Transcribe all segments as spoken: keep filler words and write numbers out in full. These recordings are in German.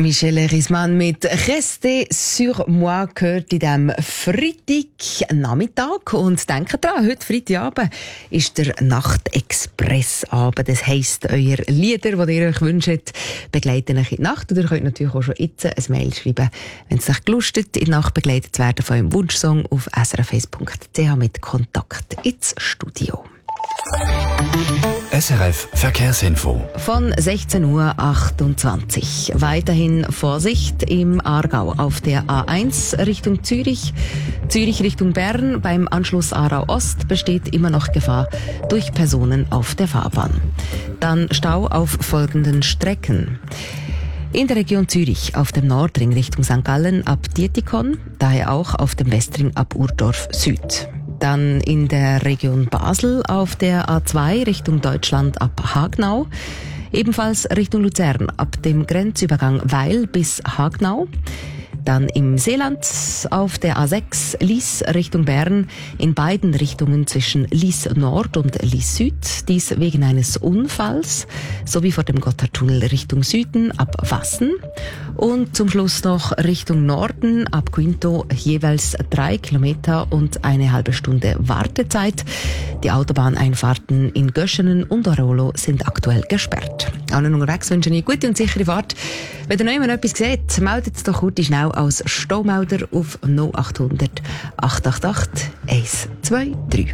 Michel Risman mit «Restez sur moi» gehört in diesem Freitagnachmittag. Und denkt dran, heute Freitagabend ist der Nachtexpressabend. Das heisst, eure Lieder, die ihr euch wünscht, begleiten euch in die Nacht. Und ihr könnt natürlich auch schon jetzt ein Mail schreiben, wenn es euch gelustet, in die Nacht begleitet zu werden von eurem Wunschsong auf s r f eins punkt c h mit Kontakt ins Studio. S R F Verkehrsinfo. Von sechzehn Uhr achtundzwanzig. Weiterhin Vorsicht im Aargau auf der A eins Richtung Zürich. Zürich Richtung Bern. Beim Anschluss Aarau Ost besteht immer noch Gefahr durch Personen auf der Fahrbahn. Dann Stau auf folgenden Strecken. In der Region Zürich auf dem Nordring Richtung Sankt Gallen ab Dietikon, daher auch auf dem Westring ab Urdorf Süd. Dann in der Region Basel auf der A zwei Richtung Deutschland ab Hagnau. Ebenfalls Richtung Luzern ab dem Grenzübergang Weil bis Hagnau. Dann im Seeland auf der A sechs Lies Richtung Bern in beiden Richtungen zwischen Lies Nord und Lies Süd. Dies wegen eines Unfalls sowie vor dem Gotthardtunnel Richtung Süden ab Wassen. Und zum Schluss noch Richtung Norden ab Quinto jeweils drei Kilometer und eine halbe Stunde Wartezeit. Die Autobahneinfahrten in Göschenen und Orolo sind aktuell gesperrt. Allen unterwegs wünsche ich eine gute und sichere Fahrt. Wenn ihr noch jemand etwas seht, meldet es doch kurz schnell als Staumelder auf null acht hundert acht acht acht eins zwei drei.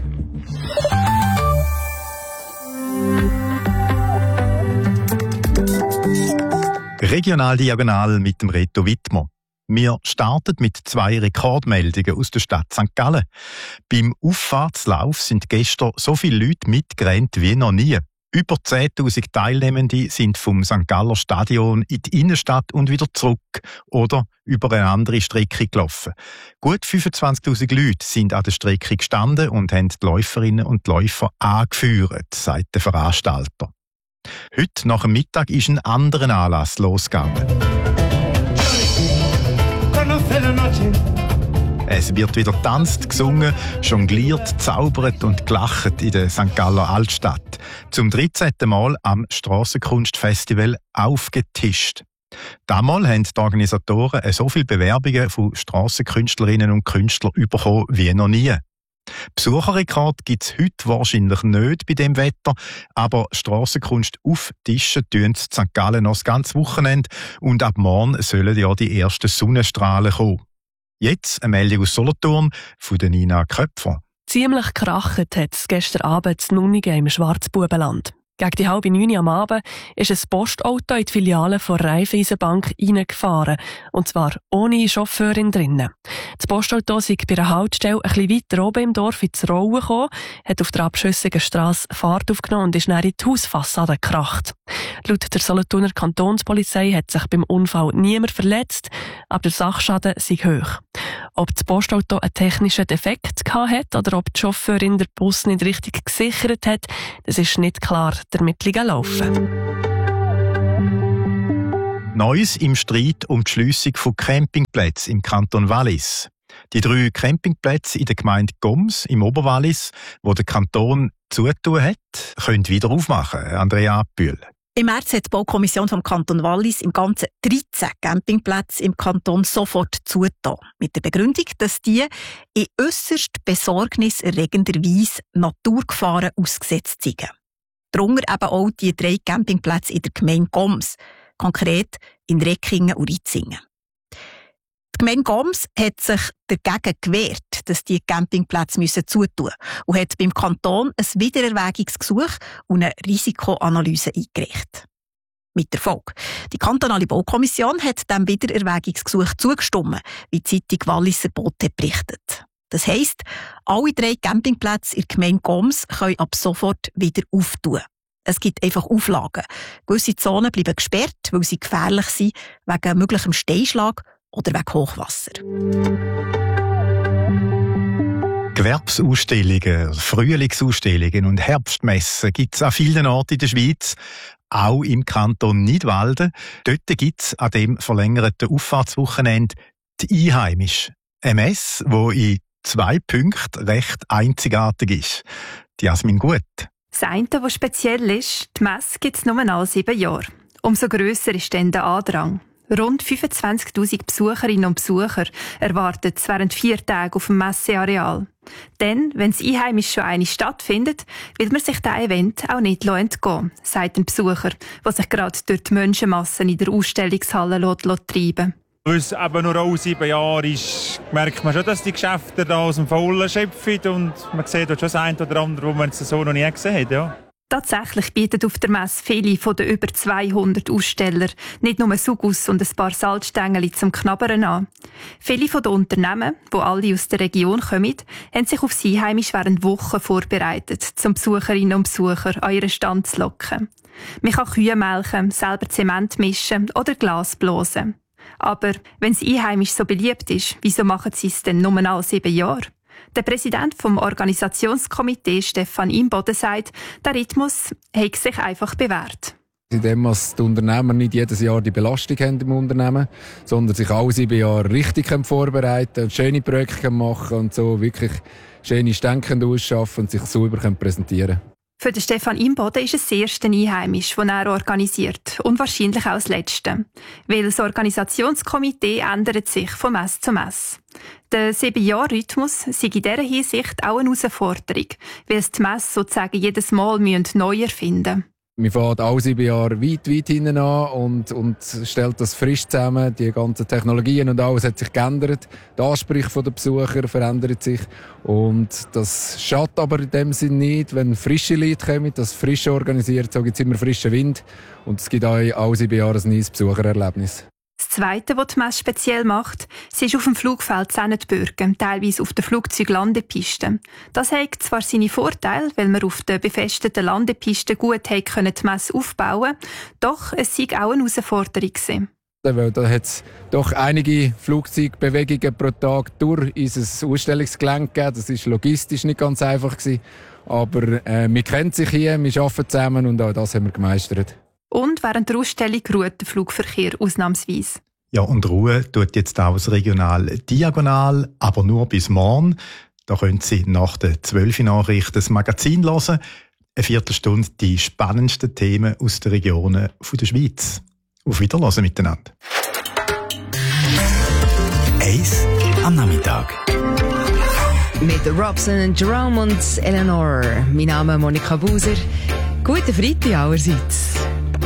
Regional Diagonal mit dem Reto Wittmer. Wir starten mit zwei Rekordmeldungen aus der Stadt Sankt Gallen. Beim Auffahrtslauf sind gestern so viele Leute mitgerannt wie noch nie. Über zehntausend Teilnehmende sind vom Sankt Galler Stadion in die Innenstadt und wieder zurück oder über eine andere Strecke gelaufen. Gut fünfundzwanzigtausend Leute sind an der Strecke gestanden und haben die Läuferinnen und Läufer angeführt, sagt der Veranstalter. Heute nach dem Mittag ist ein anderer Anlass losgegangen. Es wird wieder getanzt, gesungen, jongliert, zaubert und gelacht in der Sankt Galler Altstadt. Zum dreizehnten Mal am Strassenkunstfestival aufgetischt. Damals haben die Organisatoren so viele Bewerbungen von Strassenkünstlerinnen und Künstlern bekommen wie noch nie. Besucherrekord gibt es heute wahrscheinlich nicht bei dem Wetter, aber Strassenkunst auftischen tun sie in Sankt Gallen noch das ganze Wochenende und ab morgen sollen ja die ersten Sonnenstrahlen kommen. Jetzt eine Meldung aus Solothurn von Nina Köpfer. Ziemlich krachend hat es gestern Abend in Nunningen im Schwarzbubenland. Gegen die halbe neun am Abend ist ein Postauto in die Filiale der Raiffeisenbank reingefahren. Und zwar ohne Chauffeurin drinnen. Das Postauto ist bei einer Haltestelle ein bisschen weiter oben im Dorf ins Rollen gekommen, hat auf der abschüssigen Strasse Fahrt aufgenommen und ist dann in die Hausfassade gekracht. Laut der Solothurner Kantonspolizei hat sich beim Unfall niemand verletzt, aber der Sachschaden sei hoch. Ob das Postauto einen technischen Defekt hat oder ob die Chauffeurin den Bus nicht richtig gesichert hat, das ist nicht klar. Die Ermittlungen laufen. Neues im Streit um die Schliessung von Campingplätzen im Kanton Wallis. Die drei Campingplätze in der Gemeinde Goms im Oberwallis, wo der Kanton zutun hat, können wieder aufmachen. Andrea Bühl. Im März hat die Baukommission vom Kanton Wallis im Ganzen dreizehn Campingplätze im Kanton sofort zugetan. Mit der Begründung, dass die in äusserst besorgniserregender Weise Naturgefahren ausgesetzt sind. Darunter eben auch die drei Campingplätze in der Gemeinde Goms, konkret in Reckingen und Ritzingen. Die Gemeinde Goms hat sich dagegen gewehrt, dass die Campingplätze zutun müssen und hat beim Kanton ein Wiedererwägungsgesuch und eine Risikoanalyse eingereicht. Mit Erfolg. Die kantonale Baukommission hat dem Wiedererwägungsgesuch zugestimmt, wie die Zeitung Walliser Bote berichtet. Das heisst, alle drei Campingplätze in der Gemeinde Goms können ab sofort wieder auftun. Es gibt einfach Auflagen. Gewisse Zonen bleiben gesperrt, weil sie gefährlich sind wegen möglichem Steinschlag oder wegen Hochwasser. Gewerbesausstellungen, Frühlingsausstellungen und Herbstmessen gibt es an vielen Orten in der Schweiz, auch im Kanton Nidwalden. Dort gibt es an dem verlängerten Auffahrtswochenende die Einheimische. Eine Messe, die in zwei Punkten recht einzigartig ist. Die Jasmin Gut. Das eine, was speziell ist, die Messe gibt es nur alle sieben Jahre. Umso grösser ist dann der Andrang. Rund fünfundzwanzigtausend Besucherinnen und Besucher erwarten es während vier Tagen auf dem Messeareal. Denn, wenn das Einheimisch schon einmal stattfindet, will man sich diesem Event auch nicht entgehen, sagt ein Besucher, der sich gerade durch die Menschenmassen in der Ausstellungshalle treiben lässt. Weil es eben nur auch sieben Jahre ist, merkt man schon, dass die Geschäfte da aus dem Vollen schöpfen und man sieht dort schon das eine oder andere, wo man es so noch nie gesehen hat. Ja. Tatsächlich bieten auf der Messe viele von den über zweihundert Aussteller nicht nur Sugus und ein paar Salzstängel zum Knabbern an. Viele von den Unternehmen, die alle aus der Region kommen, haben sich auf das Einheimisch während Wochen vorbereitet, um Besucherinnen und Besucher an ihren Stand zu locken. Man kann Kühe melken, selber Zement mischen oder Glas blasen. Aber wenn es einheimisch so beliebt ist, wieso machen sie es denn nur alle sieben Jahre? Der Präsident vom Organisationskomitee, Stefan Imboden, sagt, der Rhythmus hat sich einfach bewährt. Indem dass die Unternehmer nicht jedes Jahr die Belastung haben im Unternehmen, sondern sich alle sieben Jahre richtig vorbereiten und schöne Projekte machen und so wirklich schöne Stände ausschaffen und sich sauber präsentieren können. Für den Stefan Imboden ist es das erste Einheimisch, das er organisiert und wahrscheinlich auch das letzte. Weil das Organisationskomitee ändert sich von Messe zu Messe. Der sieben-Jahr-Rhythmus sei in dieser Hinsicht auch eine Herausforderung, weil es die Messe sozusagen jedes Mal neu erfinden müssen. Wir fahren alle sieben Jahre weit, weit hinten an und, und stellt das frisch zusammen. Die ganzen Technologien und alles hat sich geändert. Die Ansprüche der Besucher verändern sich. Und das schadet aber in dem Sinn nicht, wenn frische Leute kommen, das frisch organisiert, so gibt es immer frischen Wind. Und es gibt auch alle sieben Jahre ein neues Besuchererlebnis. Das Zweite, was die Messe speziell macht, sie ist auf dem Flugfeld Zennetbürgen, teilweise auf der Flugzeuglandepiste. Das hat zwar seine Vorteile, weil man auf der befestigten Landepiste gut die Messe aufbauen konnte, doch es war auch eine Herausforderung. Weil da hat es doch einige Flugzeugbewegungen pro Tag durch unser Ausstellungsgelände gegeben. Das war logistisch nicht ganz einfach gewesen. Aber äh, wir kennen sich hier, wir arbeiten zusammen und auch das haben wir gemeistert. Und während der Ausstellung ruht der Flugverkehr ausnahmsweise. Ja, und Ruhe tut jetzt auch das Regional Diagonal, aber nur bis morgen. Da können Sie nach den zwölf Nachrichten das Magazin hören. Eine Viertelstunde die spannendsten Themen aus den Regionen der Schweiz. Auf Wiederhören miteinander. Eis am Nachmittag. Mit Robson und Jerome und Eleanor. Mein Name ist Monika Buser. Guten Freitag allerseits.